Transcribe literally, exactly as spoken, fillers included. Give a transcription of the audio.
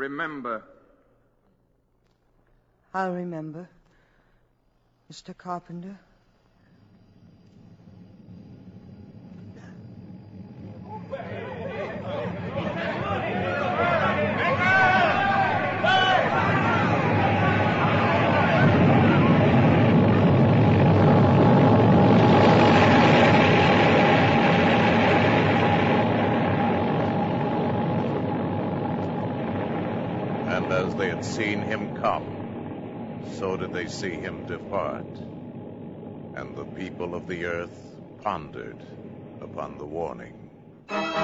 Remember. I'll remember, Mister Carpenter. And as they had seen him come, so did they see him depart. And the people of the earth pondered upon the warning.